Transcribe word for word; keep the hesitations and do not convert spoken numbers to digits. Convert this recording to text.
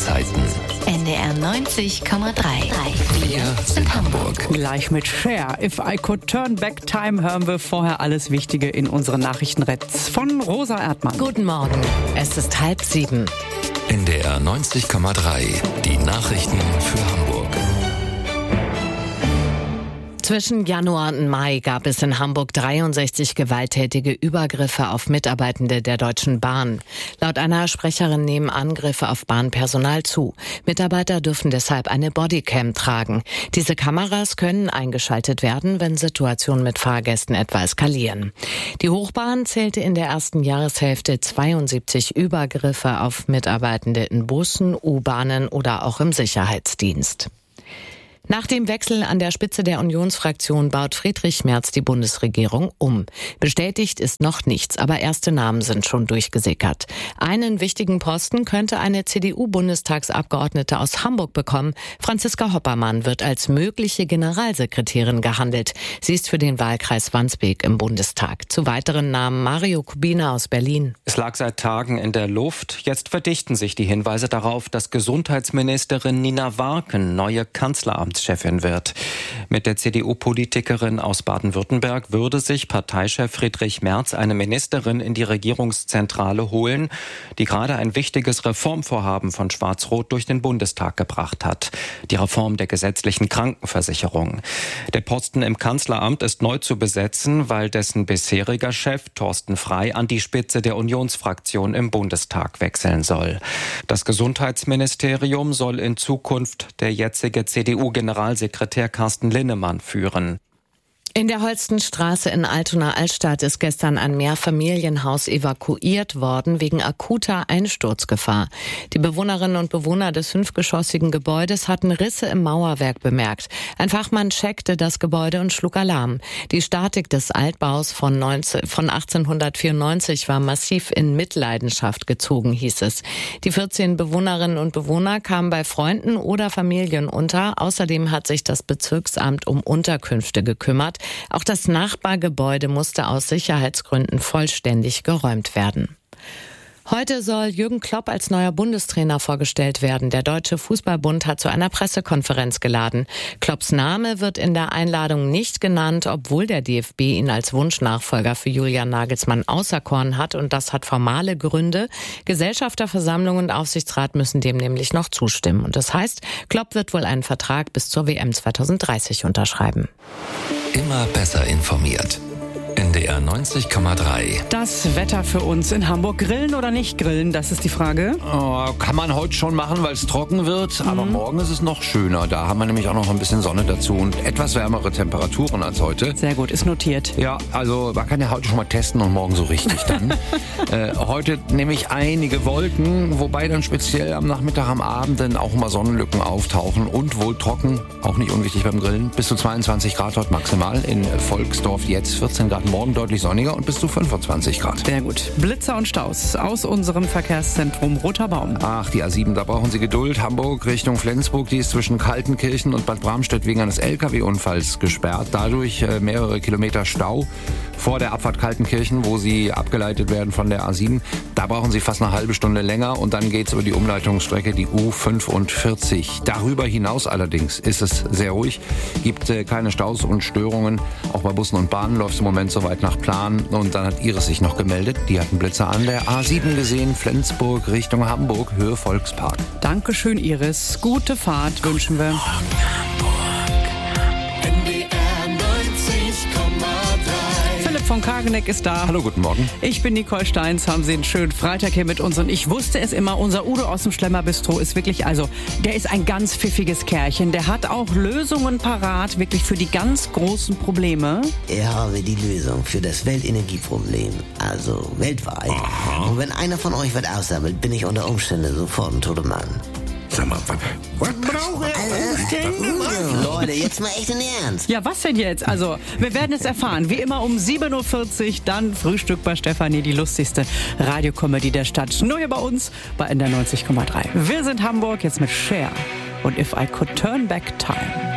Uhrzeiten. N D R neunzig Komma drei. Wir sind Hamburg. Gleich mit Cher. If I Could Turn Back Time hören wir vorher alles Wichtige in unseren Nachrichtenretz von Rosa Erdmann. Guten Morgen, es ist halb sieben. N D R neunzig Komma drei. Die Nachrichten für Hamburg. Zwischen Januar und Mai gab es in Hamburg dreiundsechzig gewalttätige Übergriffe auf Mitarbeitende der Deutschen Bahn. Laut einer Sprecherin nehmen Angriffe auf Bahnpersonal zu. Mitarbeiter dürfen deshalb eine Bodycam tragen. Diese Kameras können eingeschaltet werden, wenn Situationen mit Fahrgästen etwa eskalieren. Die Hochbahn zählte in der ersten Jahreshälfte zweiundsiebzig Übergriffe auf Mitarbeitende in Bussen, U-Bahnen oder auch im Sicherheitsdienst. Nach dem Wechsel an der Spitze der Unionsfraktion baut Friedrich Merz die Bundesregierung um. Bestätigt ist noch nichts, aber erste Namen sind schon durchgesickert. Einen wichtigen Posten könnte eine C D U-Bundestagsabgeordnete aus Hamburg bekommen. Franziska Hoppermann wird als mögliche Generalsekretärin gehandelt. Sie ist für den Wahlkreis Wandsbek im Bundestag. Zu weiteren Namen Mario Kubina aus Berlin. Es lag seit Tagen in der Luft. Jetzt verdichten sich die Hinweise darauf, dass Gesundheitsministerin Nina Warken neue Kanzleramtschefin wird. Mit der C D U-Politikerin aus Baden-Württemberg würde sich Parteichef Friedrich Merz eine Ministerin in die Regierungszentrale holen, die gerade ein wichtiges Reformvorhaben von Schwarz-Rot durch den Bundestag gebracht hat. Die Reform der gesetzlichen Krankenversicherung. Der Posten im Kanzleramt ist neu zu besetzen, weil dessen bisheriger Chef Thorsten Frey an die Spitze der Unionsfraktion im Bundestag wechseln soll. Das Gesundheitsministerium soll in Zukunft der jetzige C D U-Generalsekretär Generalsekretär Carsten Linnemann führen. In der Holstenstraße in Altona-Altstadt ist gestern ein Mehrfamilienhaus evakuiert worden wegen akuter Einsturzgefahr. Die Bewohnerinnen und Bewohner des fünfgeschossigen Gebäudes hatten Risse im Mauerwerk bemerkt. Ein Fachmann checkte das Gebäude und schlug Alarm. Die Statik des Altbaus von, neunzehn, von achtzehnhundertvierundneunzig war massiv in Mitleidenschaft gezogen, hieß es. Die vierzehn Bewohnerinnen und Bewohner kamen bei Freunden oder Familien unter. Außerdem hat sich das Bezirksamt um Unterkünfte gekümmert. Auch das Nachbargebäude musste aus Sicherheitsgründen vollständig geräumt werden. Heute soll Jürgen Klopp als neuer Bundestrainer vorgestellt werden. Der Deutsche Fußballbund hat zu einer Pressekonferenz geladen. Klopps Name wird in der Einladung nicht genannt, obwohl der D F B ihn als Wunschnachfolger für Julian Nagelsmann auserkoren hat. Und das hat formale Gründe. Gesellschafterversammlung und Aufsichtsrat müssen dem nämlich noch zustimmen. Und das heißt, Klopp wird wohl einen Vertrag bis zur W M zweitausenddreißig unterschreiben. Immer besser informiert. N D R neunzig Komma drei. Das Wetter für uns in Hamburg. Grillen oder nicht grillen, das ist die Frage. Oh, kann man heute schon machen, weil es trocken wird. Mhm. Aber morgen ist es noch schöner. Da haben wir nämlich auch noch ein bisschen Sonne dazu und etwas wärmere Temperaturen als heute. Sehr gut, ist notiert. Ja, also man kann ja heute schon mal testen und morgen so richtig dann. äh, heute nämlich einige Wolken, wobei dann speziell am Nachmittag, am Abend dann auch mal Sonnenlücken auftauchen und wohl trocken, auch nicht unwichtig beim Grillen. Bis zu zweiundzwanzig Grad heute maximal. In Volksdorf jetzt vierzehn Grad. Morgen deutlich sonniger und bis zu fünfundzwanzig Grad. Sehr gut. Blitzer und Staus aus unserem Verkehrszentrum Roter Baum. Ach, die A sieben, da brauchen Sie Geduld. Hamburg Richtung Flensburg, die ist zwischen Kaltenkirchen und Bad Bramstedt wegen eines L K W-Unfalls gesperrt. Dadurch äh, mehrere Kilometer Stau vor der Abfahrt Kaltenkirchen, wo Sie abgeleitet werden von der A sieben. Da brauchen Sie fast eine halbe Stunde länger und dann geht's über die Umleitungsstrecke, die U fünfundvierzig. Darüber hinaus allerdings ist es sehr ruhig, gibt äh, keine Staus und Störungen. Auch bei Bussen und Bahnen läuft es im Moment soweit nach Plan. Und dann hat Iris sich noch gemeldet. Die hat einen Blitzer an der A sieben gesehen, Flensburg Richtung Hamburg, Höhe Volkspark. Dankeschön, Iris. Gute Fahrt wünschen wir. Von Kageneck ist da. Hallo, guten Morgen. Ich bin Nicole Steins. Haben Sie einen schönen Freitag hier mit uns. Und ich wusste es immer, unser Udo aus dem Schlemmer-Bistro ist wirklich, also, der ist ein ganz pfiffiges Kerlchen. Der hat auch Lösungen parat, wirklich für die ganz großen Probleme. Ich habe die Lösung für das Weltenergieproblem, also weltweit. Aha. Und wenn einer von euch was aussammelt, bin ich unter Umständen sofort ein toter Mann. Sag mal, was, was braucht er? Leute, jetzt mal echt in Ernst. Ja, was denn jetzt? Also, wir werden es erfahren. Wie immer um sieben Uhr vierzig, dann Frühstück bei Stefanie, die lustigste Radiokomödie der Stadt. Nur hier bei uns, bei N D R neunzig Komma drei. Wir sind Hamburg, jetzt mit Cher und If I Could Turn Back Time.